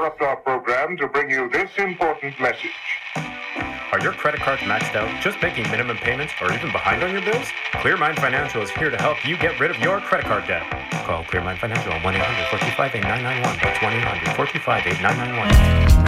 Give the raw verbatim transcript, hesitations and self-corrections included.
interrupt our program to bring you this important message. Are your credit cards maxed out, just making minimum payments, or even behind on your bills? ClearMind Financial is here to help you get rid of your credit card debt. Call ClearMind Financial on one eight hundred four two five eight nine nine one. That's one eight hundred four two five eight nine nine one.